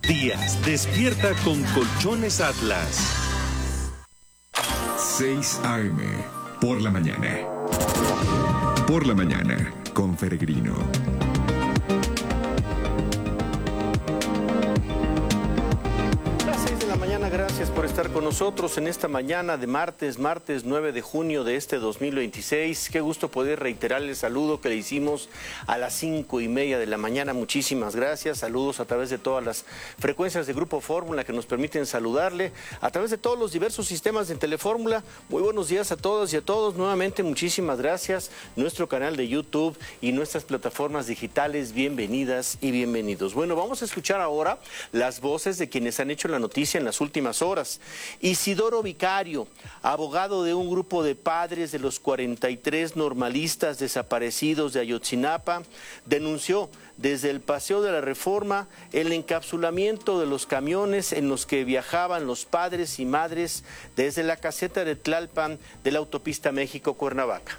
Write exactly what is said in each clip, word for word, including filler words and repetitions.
Días, despierta con Colchones Atlas. seis a eme, por la mañana. Por la mañana, con Peregrino. Gracias por estar con nosotros en esta mañana de martes, martes nueve de junio de este dos mil veintiséis. Qué gusto poder reiterarle el saludo que le hicimos a las cinco y media de la mañana. Muchísimas gracias. Saludos a través de todas las frecuencias de Grupo Fórmula que nos permiten saludarle, a través de todos los diversos sistemas de Telefórmula. Muy buenos días a todas y a todos. Nuevamente, muchísimas gracias. Nuestro canal de YouTube y nuestras plataformas digitales, bienvenidas y bienvenidos. Bueno, vamos a escuchar ahora las voces de quienes han hecho la noticia en las últimas horas. Isidoro Vicario, abogado de un grupo de padres de los cuarenta y tres normalistas desaparecidos de Ayotzinapa, denunció desde el Paseo de la Reforma el encapsulamiento de los camiones en los que viajaban los padres y madres desde la caseta de Tlalpan de la autopista México-Cuernavaca.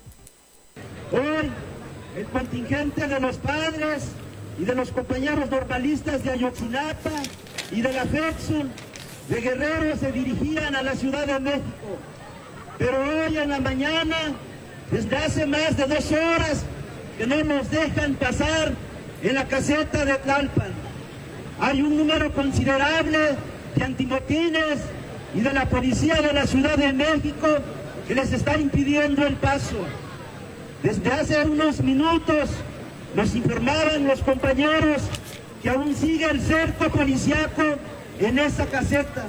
Hoy, el contingente de los padres y de los compañeros normalistas de Ayotzinapa y de la FEXUL de Guerrero se dirigían a la Ciudad de México, pero hoy en la mañana, desde hace más de dos horas, que no nos dejan pasar en la caseta de Tlalpan. Hay un número considerable de antimotines y de la policía de la Ciudad de México que les está impidiendo el paso. Desde hace unos minutos nos informaban los compañeros que aún sigue el cerco policíaco en esa caseta.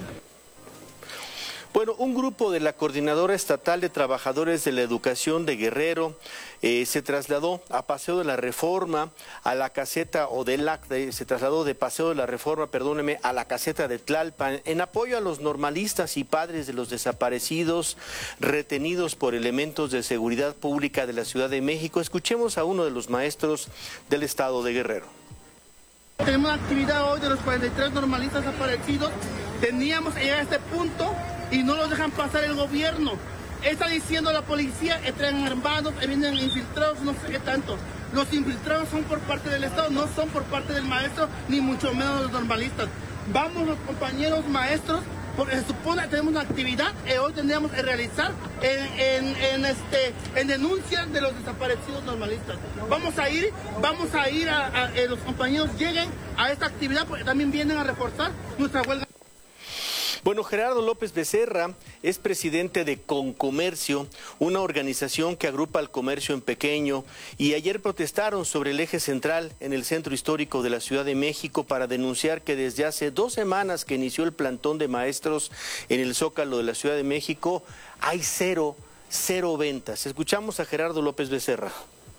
Bueno, un grupo de la Coordinadora Estatal de Trabajadores de la Educación de Guerrero eh, se trasladó a Paseo de la Reforma, a la caseta, o de la, de, se trasladó de Paseo de la Reforma, perdóneme, a la caseta de Tlalpan, en apoyo a los normalistas y padres de los desaparecidos, retenidos por elementos de seguridad pública de la Ciudad de México. Escuchemos a uno de los maestros del estado de Guerrero. Tenemos una actividad hoy de los cuarenta y tres normalistas desaparecidos. Teníamos que llegar a este punto y no los dejan pasar el gobierno. Está diciendo la policía, están armados, vienen infiltrados, no sé qué tanto. Los infiltrados son por parte del Estado, no son por parte del maestro, ni mucho menos los normalistas. Vamos los compañeros maestros, porque se supone que tenemos una actividad que hoy tendríamos que realizar en, en, en, este, en denuncia de los desaparecidos normalistas. Vamos a ir, vamos a ir a, a, a los compañeros lleguen a esta actividad porque también vienen a reforzar nuestra huelga. Bueno, Gerardo López Becerra es presidente de Concomercio, una organización que agrupa al comercio en pequeño, y ayer protestaron sobre el eje central en el centro histórico de la Ciudad de México para denunciar que desde hace dos semanas que inició el plantón de maestros en el Zócalo de la Ciudad de México, hay cero, cero ventas. Escuchamos a Gerardo López Becerra.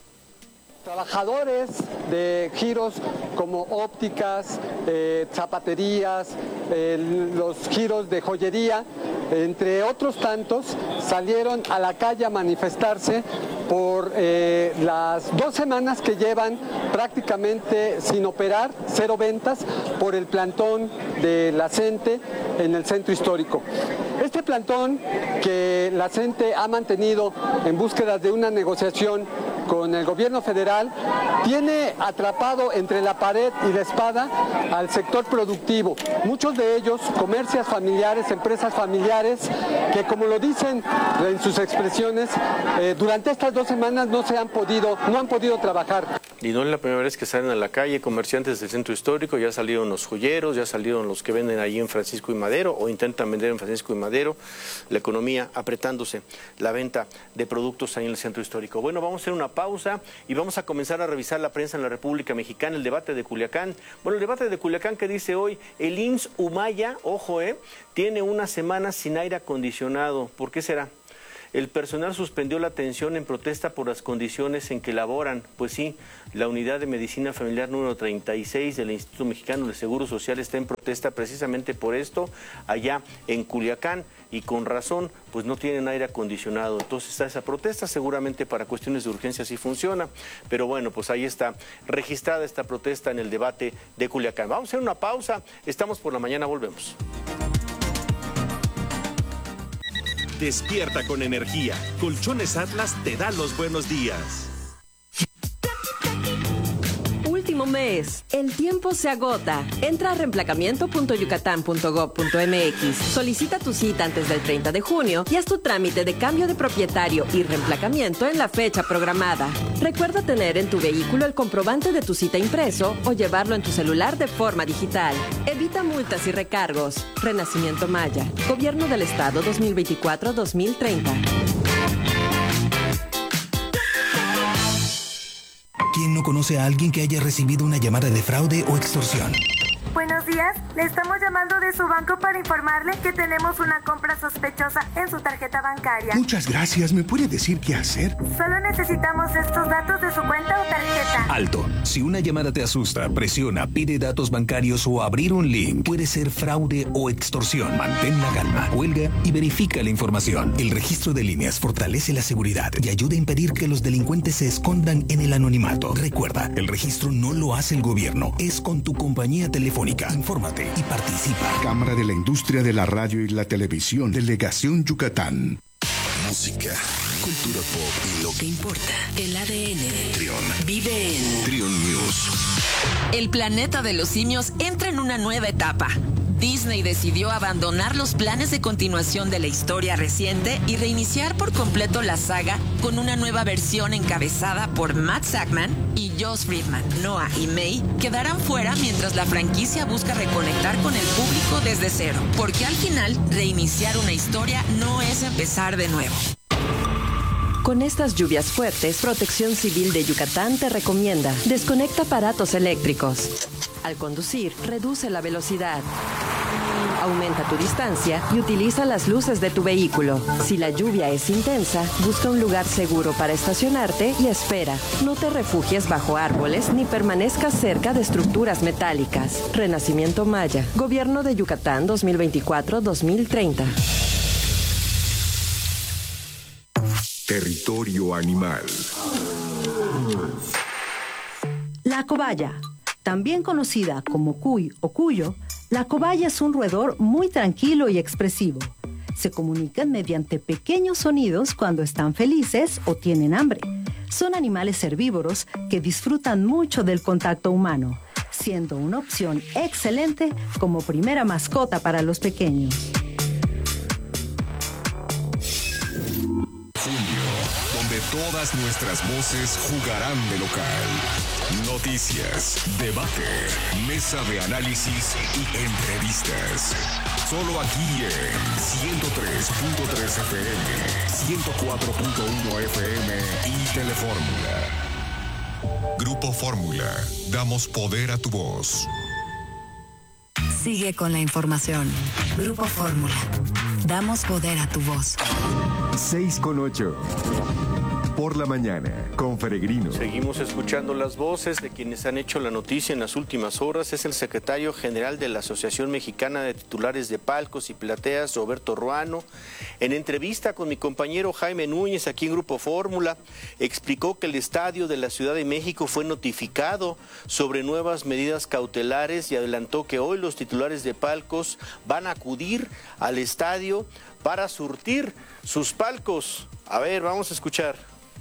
Trabajadores de giros como ópticas, eh, zapaterías, eh, los giros de joyería, entre otros tantos, salieron a la calle a manifestarse por eh, las dos semanas que llevan prácticamente sin operar, cero ventas, por el plantón de la CENTE en el centro histórico. Este plantón que la CENTE ha mantenido en búsqueda de una negociación con el gobierno federal, tiene atrapado entre la pared y la espada al sector productivo. Muchos de ellos, comercios familiares, empresas familiares, que como lo dicen en sus expresiones, eh, durante estas dos semanas no se han podido, no han podido trabajar. Y no es la primera vez que salen a la calle comerciantes del centro histórico, ya salieron los joyeros, ya salieron los que venden allí en Francisco y Madero o intentan vender en Francisco y Madero, la economía apretándose, la venta de productos ahí en el centro histórico. Bueno, vamos a hacer una pausa y vamos a comenzar a revisar la prensa en la República Mexicana, el debate de Culiacán. Bueno, el debate de Culiacán que dice hoy, el I M S S Humaya, ojo, eh, tiene una semana sin aire acondicionado. ¿Por qué será? El personal suspendió la atención en protesta por las condiciones en que laboran. Pues sí, la unidad de medicina familiar número treinta y seis del Instituto Mexicano de Seguro Social está en protesta precisamente por esto, allá en Culiacán, y con razón, pues no tienen aire acondicionado. Entonces está esa protesta, seguramente para cuestiones de urgencia sí funciona, pero bueno, pues ahí está registrada esta protesta en el debate de Culiacán. Vamos a hacer una pausa, estamos por la mañana, volvemos. Despierta con energía. Colchones Atlas te da los buenos días. Último mes vez. El tiempo se agota. Entra a reemplacamiento punto yucatán punto gob punto eme equis, solicita tu cita antes del treinta de junio y haz tu trámite de cambio de propietario y reemplacamiento en la fecha programada. Recuerda tener en tu vehículo el comprobante de tu cita impreso o llevarlo en tu celular de forma digital. Evita multas y recargos. Renacimiento Maya. Gobierno del Estado dos mil veinticuatro a dos mil treinta. ¿Quién no conoce a alguien que haya recibido una llamada de fraude o extorsión? Buenos días, le estamos llamando de su banco para informarle que tenemos una compra sospechosa en su tarjeta bancaria. Muchas gracias, ¿me puede decir qué hacer? Solo necesitamos estos datos de su cuenta o tarjeta. Alto, si una llamada te asusta, presiona, pide datos bancarios o abrir un link, puede ser fraude o extorsión. Mantén la calma, cuelga y verifica la información. El registro de líneas fortalece la seguridad y ayuda a impedir que los delincuentes se escondan en el anonimato. Recuerda, el registro no lo hace el gobierno, es con tu compañía telefónica. Infórmate y participa. Cámara de la Industria de la Radio y la Televisión, Delegación Yucatán. Música, cultura pop y lo que importa. El A D N de Trión vive en Trión News. El planeta de los simios entra en una nueva etapa. Disney decidió abandonar los planes de continuación de la historia reciente y reiniciar por completo la saga con una nueva versión encabezada por Matt Sackman y Josh Friedman. Noah y May quedarán fuera mientras la franquicia busca reconectar con el público desde cero, porque al final reiniciar una historia no es empezar de nuevo. Con estas lluvias fuertes, Protección Civil de Yucatán te recomienda: desconecta aparatos eléctricos. Al conducir, reduce la velocidad. Aumenta tu distancia y utiliza las luces de tu vehículo. Si la lluvia es intensa, busca un lugar seguro para estacionarte y espera. No te refugies bajo árboles ni permanezcas cerca de estructuras metálicas. Renacimiento Maya. Gobierno de Yucatán dos mil veinticuatro a dos mil treinta. Territorio animal. La cobaya, también conocida como cuy o cuyo, la cobaya es un roedor muy tranquilo y expresivo. Se comunican mediante pequeños sonidos cuando están felices o tienen hambre. Son animales herbívoros que disfrutan mucho del contacto humano, siendo una opción excelente como primera mascota para los pequeños. Donde todas nuestras voces jugarán de local. Noticias, debate, mesa de análisis y entrevistas. Solo aquí en ciento tres punto tres F M, ciento cuatro punto uno F M y Telefórmula. Grupo Fórmula. Damos poder a tu voz. Sigue con la información. Grupo Fórmula. Damos poder a tu voz. seis con ocho. Por la mañana, con Peregrino. Seguimos escuchando las voces de quienes han hecho la noticia en las últimas horas. Es el secretario general de la Asociación Mexicana de Titulares de Palcos y Plateas, Roberto Ruano. En entrevista con mi compañero Jaime Núñez aquí en Grupo Fórmula, explicó que el estadio de la Ciudad de México fue notificado sobre nuevas medidas cautelares y adelantó que hoy los titulares de palcos van a acudir al estadio para surtir sus palcos. A ver, vamos a escuchar.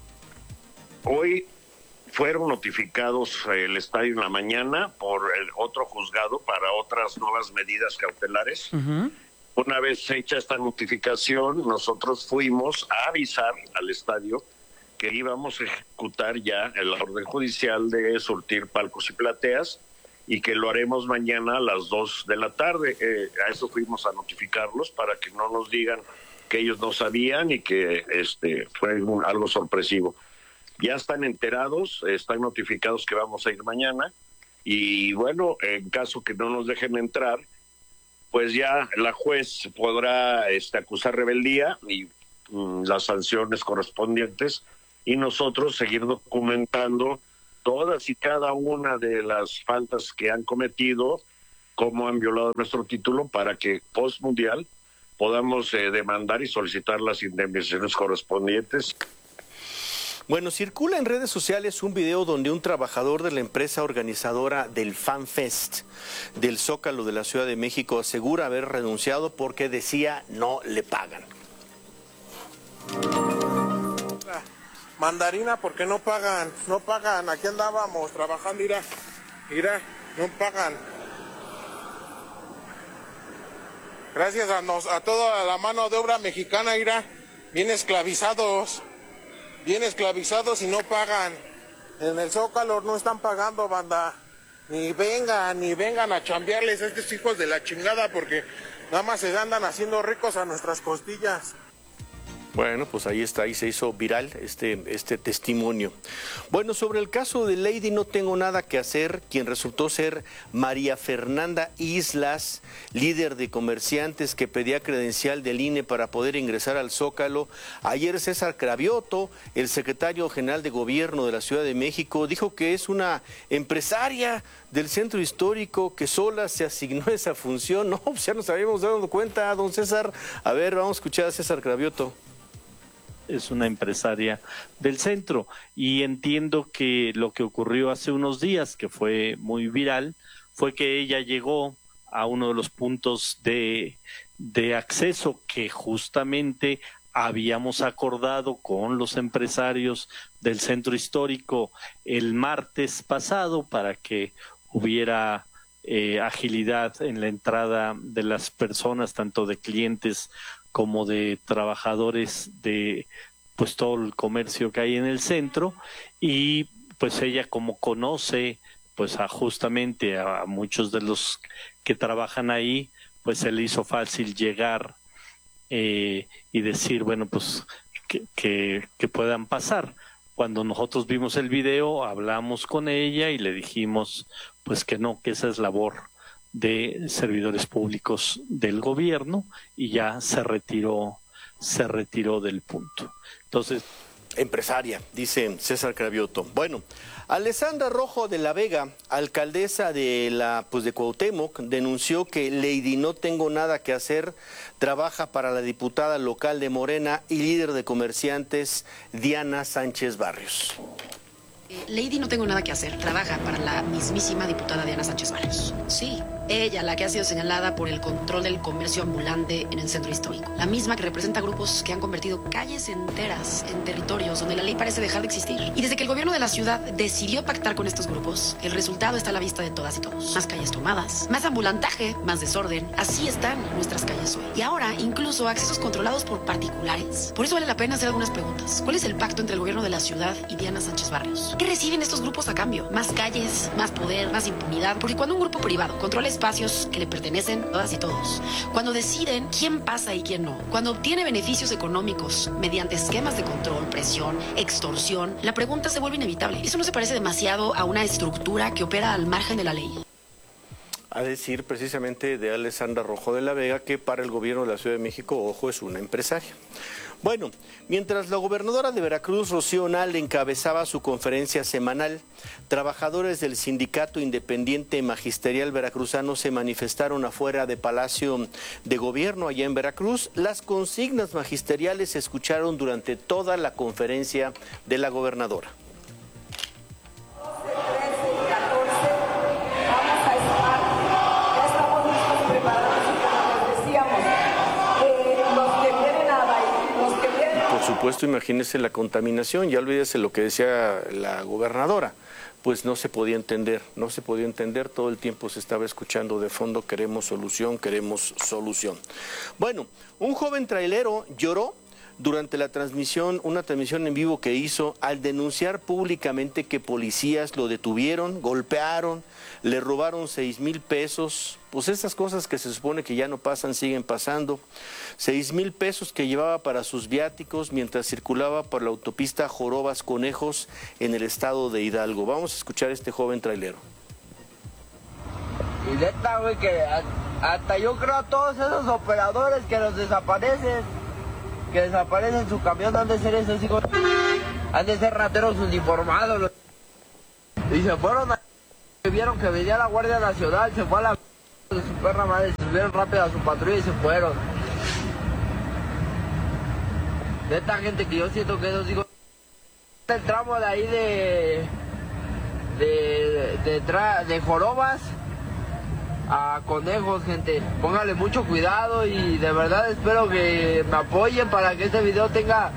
Hoy fueron notificados el estadio en la mañana por el otro juzgado para otras nuevas medidas cautelares. Uh-huh. Una vez hecha esta notificación, nosotros fuimos a avisar al estadio que íbamos a ejecutar ya la orden judicial de surtir palcos y plateas y que lo haremos mañana a las dos de la tarde. Eh, a eso fuimos a notificarlos para que no nos digan que ellos no sabían y que este fue un, algo sorpresivo. Ya están enterados, están notificados que vamos a ir mañana y bueno, en caso que no nos dejen entrar, pues ya la juez podrá este, acusar rebeldía y mm, las sanciones correspondientes y nosotros seguir documentando todas y cada una de las faltas que han cometido, cómo han violado nuestro título para que post-mundial podamos eh, demandar y solicitar las indemnizaciones correspondientes. Bueno, circula en redes sociales un video donde un trabajador de la empresa organizadora del FanFest del Zócalo de la Ciudad de México asegura haber renunciado porque decía no le pagan. Mandarina, ¿por qué no pagan? No pagan, aquí andábamos trabajando, irá. Mira, no pagan. Gracias a, nos, a toda la mano de obra mexicana, mira, bien esclavizados, bien esclavizados y no pagan. En el Zócalo no están pagando, banda. Ni vengan, ni vengan a chambearles a estos hijos de la chingada porque nada más se andan haciendo ricos a nuestras costillas. Bueno, pues ahí está, ahí se hizo viral este, este testimonio. Bueno, sobre el caso de Lady no tengo nada que hacer, quien resultó ser María Fernanda Islas, líder de comerciantes que pedía credencial del I N E para poder ingresar al Zócalo. Ayer César Cravioto, el secretario general de Gobierno de la Ciudad de México, dijo que es una empresaria del centro histórico que sola se asignó esa función. No, pues ya nos habíamos dado cuenta, don César. A ver, vamos a escuchar a César Cravioto. Es una empresaria del centro y entiendo que lo que ocurrió hace unos días, que fue muy viral, fue que ella llegó a uno de los puntos de, de acceso que justamente habíamos acordado con los empresarios del centro histórico el martes pasado para que hubiera eh, agilidad en la entrada de las personas, tanto de clientes como de trabajadores de pues todo el comercio que hay en el centro, y pues ella, como conoce pues a justamente a muchos de los que trabajan ahí, pues se le hizo fácil llegar eh, y decir, bueno, pues que, que, que puedan pasar. Cuando nosotros vimos el video, hablamos con ella y le dijimos pues que no, que esa es labor de servidores públicos del gobierno, y ya se retiró, se retiró del punto. Entonces, empresaria, dice César Cravioto. Bueno, Alessandra Rojo de la Vega, alcaldesa de la pues de Cuauhtémoc, denunció que Lady No Tengo Nada que Hacer trabaja para la diputada local de Morena y líder de comerciantes Diana Sánchez Barrios. Eh, Lady No Tengo Nada que Hacer trabaja para la mismísima diputada Diana Sánchez Barrios. Sí, ella, la que ha sido señalada por el control del comercio ambulante en el centro histórico. La misma que representa grupos que han convertido calles enteras en territorios donde la ley parece dejar de existir. Y desde que el gobierno de la ciudad decidió pactar con estos grupos, el resultado está a la vista de todas y todos. Más calles tomadas, más ambulantaje, más desorden. Así están nuestras calles hoy. Y ahora, incluso accesos controlados por particulares. Por eso vale la pena hacer algunas preguntas. ¿Cuál es el pacto entre el gobierno de la ciudad y Diana Sánchez Barrios? ¿Qué reciben estos grupos a cambio? Más calles, más poder, más impunidad. Porque cuando un grupo privado controla espacios que le pertenecen a todas y todos, cuando deciden quién pasa y quién no, cuando obtiene beneficios económicos mediante esquemas de control, presión, extorsión, la pregunta se vuelve inevitable. ¿Eso no se parece demasiado a una estructura que opera al margen de la ley? A decir precisamente de Alessandra Rojo de la Vega, que para el gobierno de la Ciudad de México, ojo, es una empresaria. Bueno, mientras la gobernadora de Veracruz, Rocío Nale, encabezaba su conferencia semanal, trabajadores del Sindicato Independiente Magisterial Veracruzano se manifestaron afuera de Palacio de Gobierno allá en Veracruz. Las consignas magisteriales se escucharon durante toda la conferencia de la gobernadora. Por supuesto, imagínese la contaminación, ya olvídese lo que decía la gobernadora, pues no se podía entender, no se podía entender, todo el tiempo se estaba escuchando de fondo, queremos solución, queremos solución. Bueno, un joven trailero lloró durante la transmisión, una transmisión en vivo que hizo al denunciar públicamente que policías lo detuvieron, golpearon, le robaron seis mil pesos, pues esas cosas que se supone que ya no pasan, siguen pasando. Seis mil pesos que llevaba para sus viáticos mientras circulaba por la autopista Jorobas Conejos en el estado de Hidalgo. Vamos a escuchar a este joven trailero. Y neta, güey, que hasta yo creo a todos esos operadores que los desaparecen, que desaparecen su camión, han de ser esos hijos, han de ser rateros uniformados. Y se fueron a... vieron que venía la Guardia Nacional, se fue a la... de su perra madre, se subieron rápido a su patrulla y se fueron. Neta, gente, que yo siento que esos hijos... el tramo de ahí de... de... de, de, de Jorobas a Conejos, gente. Póngale mucho cuidado y de verdad espero que me apoyen para que este video tenga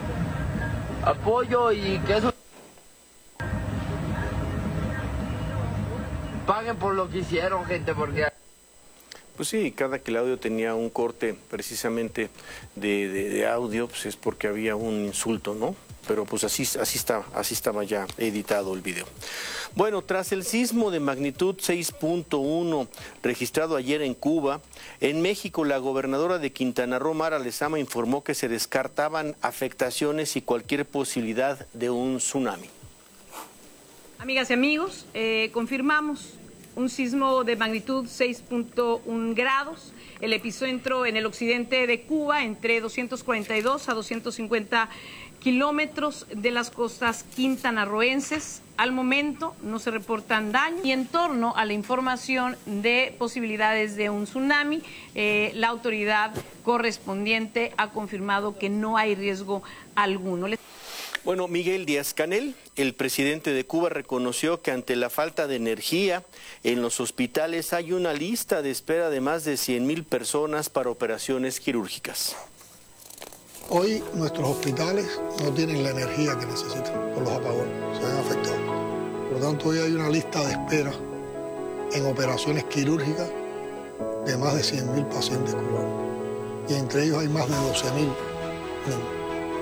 apoyo y que eso... paguen paguen por lo que hicieron, gente, porque... Pues sí, cada que el audio tenía un corte precisamente de, de, de audio, pues es porque había un insulto, ¿no? Pero pues así, así, está, así estaba ya editado el video. Bueno, tras el sismo de magnitud seis punto uno registrado ayer en Cuba, en México la gobernadora de Quintana Roo, Mara Lezama, informó que se descartaban afectaciones y cualquier posibilidad de un tsunami. Amigas y amigos, eh, confirmamos un sismo de magnitud seis punto uno grados, el epicentro en el occidente de Cuba, entre doscientos cuarenta y dos a doscientos cincuenta kilómetros de las costas quintanarroenses. Al momento no se reportan daños. Y en torno a la información de posibilidades de un tsunami, eh, la autoridad correspondiente ha confirmado que no hay riesgo alguno. Bueno, Miguel Díaz-Canel, el presidente de Cuba, reconoció que ante la falta de energía en los hospitales hay una lista de espera de más de cien mil personas para operaciones quirúrgicas. Hoy nuestros hospitales no tienen la energía que necesitan por los apagones, se ven afectados. Por lo tanto, hoy hay una lista de espera en operaciones quirúrgicas de más de cien mil pacientes cubanos. Y entre ellos hay más de doce mil niños.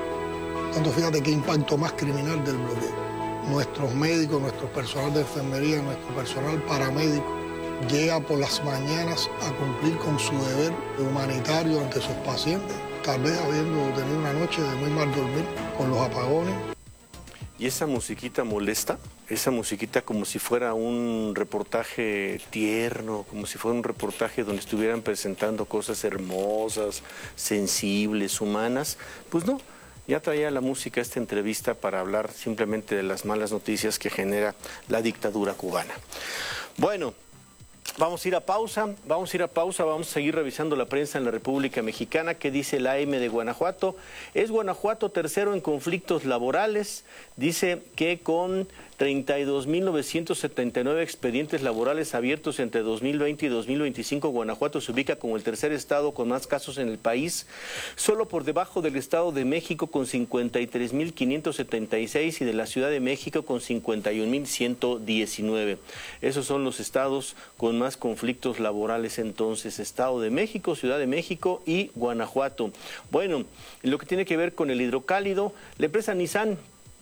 Tanto fíjate qué impacto más criminal del bloqueo. Nuestros médicos, nuestro personal de enfermería, nuestro personal paramédico llega por las mañanas a cumplir con su deber humanitario ante sus pacientes, tal vez habiendo tenido una noche de muy mal dormir por los apagones. ¿Y esa musiquita molesta? Esa musiquita como si fuera un reportaje tierno, como si fuera un reportaje donde estuvieran presentando cosas hermosas, sensibles, humanas. Pues no. Ya traía la música esta entrevista para hablar simplemente de las malas noticias que genera la dictadura cubana. Bueno, vamos a ir a pausa, vamos a ir a pausa, vamos a seguir revisando la prensa en la República Mexicana. ¿Qué dice la A M de Guanajuato? Es Guanajuato tercero en conflictos laborales. Dice que con treinta y dos mil novecientos setenta y nueve expedientes laborales abiertos entre dos mil veinte y dos mil veinticinco, Guanajuato se ubica como el tercer estado con más casos en el país, solo por debajo del Estado de México con cincuenta y tres mil quinientos setenta y seis y de la Ciudad de México con cincuenta y un mil ciento diecinueve. Esos son los estados con más conflictos laborales entonces, Estado de México, Ciudad de México y Guanajuato. Bueno, en lo que tiene que ver con el hidrocálido, la empresa Nissan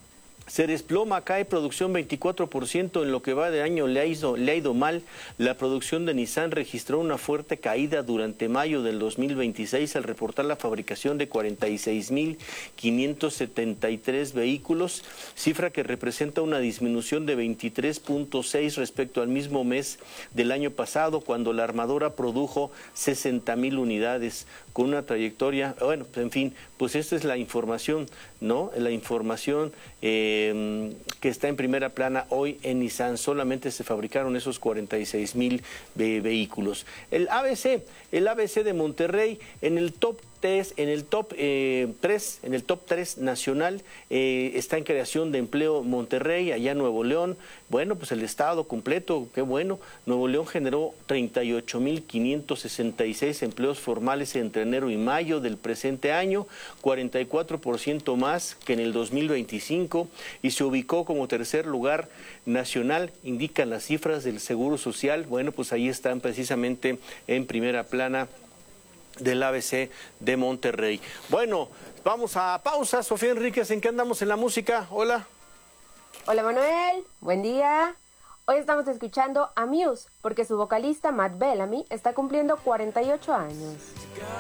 se desploma, cae producción veinticuatro por ciento, en lo que va de año le ha, ido, le ha ido mal. La producción de Nissan registró una fuerte caída durante mayo del dos mil veintiséis al reportar la fabricación de cuarenta y seis mil quinientos setenta y tres vehículos, cifra que representa una disminución de veintitrés punto seis respecto al mismo mes del año pasado, cuando la armadora produjo sesenta mil unidades, con una trayectoria, bueno, en fin, pues esta es la información, ¿no? La información eh, que está en primera plana hoy en Nissan. Solamente se fabricaron esos cuarenta y seis mil ve vehículos. El A B C, el A B C de Monterrey, en el top tres, en el top eh, tres, en el top tres nacional, eh, está en creación de empleo Monterrey, allá en Nuevo León. Bueno, pues el estado completo, qué bueno. Nuevo León generó treinta y ocho mil quinientos sesenta y seis empleos formales entre enero y mayo del presente año, cuarenta y cuatro por ciento más que en el dos mil veinticinco, y se ubicó como tercer lugar nacional, indican las cifras del Seguro Social. Bueno, pues ahí están precisamente en primera plana del A B C de Monterrey. Bueno, vamos a pausa. Sofía Enríquez, ¿en qué andamos en la música? Hola. Hola Manuel, buen día. Hoy estamos escuchando a Muse porque su vocalista Matt Bellamy está cumpliendo cuarenta y ocho años.